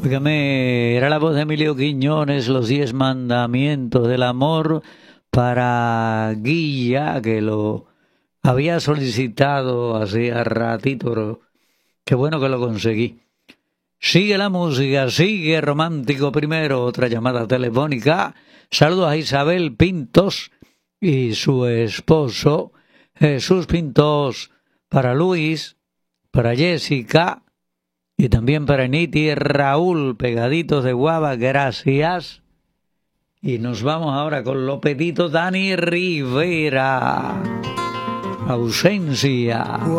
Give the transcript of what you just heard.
Óigame, era la voz de Emilio Quiñones, los 10 mandamientos del amor para Guilla, que lo había solicitado hacía ratito, pero qué bueno que lo conseguí. Sigue la música, sigue Romántico Primero, otra llamada telefónica. Saludos a Isabel Pintos y su esposo Jesús Pintos, para Luis, para Jessica y también para Niti y Raúl, pegaditos de Guava, gracias. Y nos vamos ahora con los peditos Dani Rivera, Ausencia.